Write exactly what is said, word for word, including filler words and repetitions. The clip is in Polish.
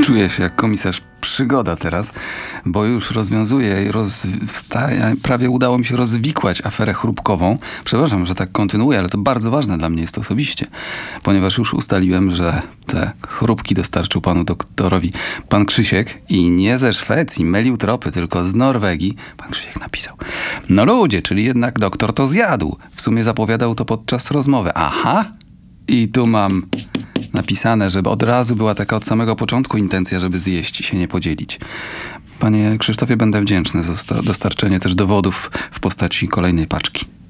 Czuję się jak komisarz Przygoda teraz, bo już rozwiązuję i rozwstaję. Prawie udało mi się rozwikłać aferę chrupkową. Przepraszam, że tak kontynuuję, ale to bardzo ważne dla mnie jest osobiście, ponieważ już ustaliłem, że te chrupki dostarczył panu doktorowi pan Krzysiek i nie ze Szwecji, mylił tropy, tylko z Norwegii. Pan Krzysiek napisał. No ludzie, czyli jednak doktor to zjadł. W sumie zapowiadał to podczas rozmowy. Aha! I tu mam napisane, żeby od razu była taka od samego początku intencja, żeby zjeść i się nie podzielić. Panie Krzysztofie, będę wdzięczny za dostarczenie też dowodów w postaci kolejnej paczki.